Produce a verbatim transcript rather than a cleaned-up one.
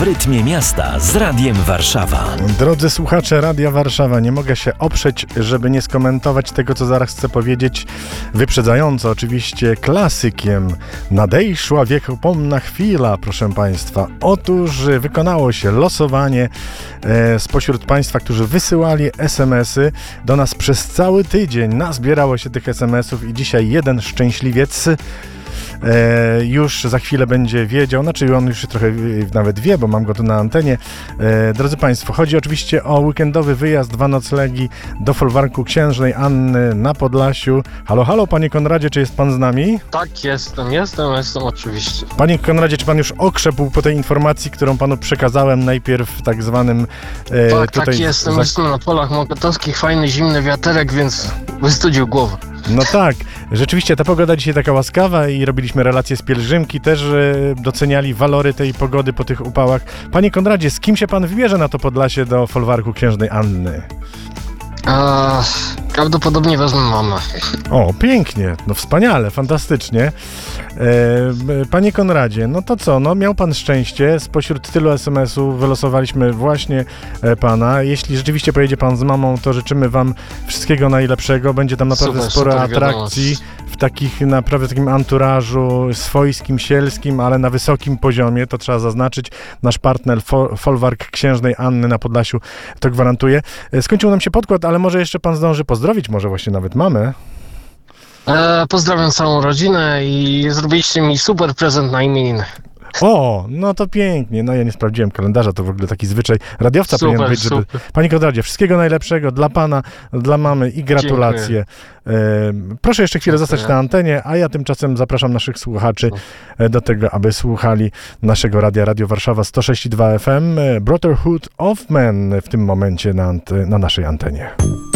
w rytmie miasta z Radiem Warszawa. Drodzy słuchacze Radia Warszawa, nie mogę się oprzeć, żeby nie skomentować tego, co zaraz chcę powiedzieć. Wyprzedzająco oczywiście klasykiem. Nadejszła wiekopomna chwila, proszę Państwa. Otóż wykonało się losowanie e, spośród Państwa, którzy wysyłali es em esy do nas przez cały tydzień. Nazbierało się tych es em esów i dzisiaj jeden szczęśliwiec E, już za chwilę będzie wiedział, znaczy on już trochę nawet wie, bo mam go tu na antenie. E, drodzy Państwo, chodzi oczywiście o weekendowy wyjazd, dwa noclegi do folwarku Księżnej Anny na Podlasiu. Halo, halo, Panie Konradzie, czy jest Pan z nami? Tak, jestem, jestem, jestem oczywiście. Panie Konradzie, czy Pan już okrzepł po tej informacji, którą Panu przekazałem najpierw tak zwanym e, Tak, tutaj... tak, jestem, za... jestem na polach mokotowskich, fajny, zimny wiaterek, więc wystudził głowę. No tak, rzeczywiście ta pogoda dzisiaj taka łaskawa i robiliśmy relacje z pielgrzymki, też e, doceniali walory tej pogody po tych upałach. Panie Konradzie, z kim się Pan wybierze na to Podlasie do folwarku Księżnej Anny? A, prawdopodobnie wezmę mamę. O, pięknie, no wspaniale, fantastycznie. E, panie Konradzie, no to co, no miał Pan szczęście, spośród tylu es em esów wylosowaliśmy właśnie e, Pana. Jeśli rzeczywiście pojedzie Pan z mamą, to życzymy Wam wszystkiego najlepszego, będzie tam naprawdę Super, sporo super atrakcji, wiadomość. w takich naprawdę takim anturażu swojskim, sielskim, ale na wysokim poziomie, to trzeba zaznaczyć. Nasz partner fo- folwark Księżnej Anny na Podlasiu to gwarantuje. E, skończył nam się podkład, ale może jeszcze Pan zdąży pozdrowić, może właśnie nawet mamę. E, pozdrawiam całą rodzinę i zrobiliście mi super prezent na imieniny. O, no to pięknie. No ja nie sprawdziłem kalendarza, to w ogóle taki zwyczaj radiowca Super, powinien być, żeby... super. Panie Konradzie, wszystkiego najlepszego dla Pana, dla mamy i gratulacje. E, proszę jeszcze chwilę Dziękuję. zostać na antenie, a ja tymczasem zapraszam naszych słuchaczy e, do tego, aby słuchali naszego radia, Radio Warszawa sto sześć i dwa F M, e, Brotherhood of Men w tym momencie na, ante- na naszej antenie.